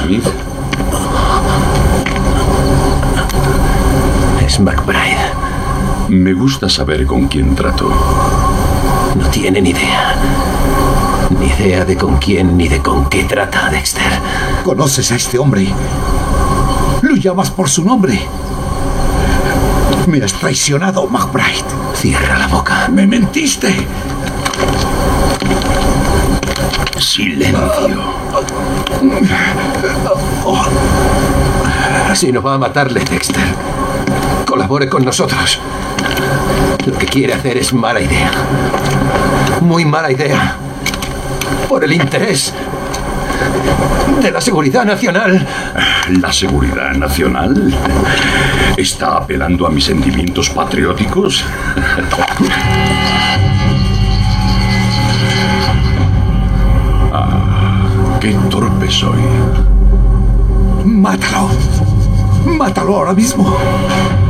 Smith? Es McBride. Me gusta saber con quién trato. No tiene ni idea. Ni idea de con quién ni de con qué trata, Dexter. ¿Conoces a este hombre? Lo llamas por su nombre. Me has traicionado, McBride. Cierra la boca. Me mentiste. Silencio. Si no va a matarle, Dexter, colabore con nosotros. Lo que quiere hacer es mala idea. Muy mala idea. Por el interés de la seguridad nacional. ¿La seguridad nacional? ¿Está apelando a mis sentimientos patrióticos? ¡Qué torpe soy! ¡Mátalo! ¡Mátalo ahora mismo!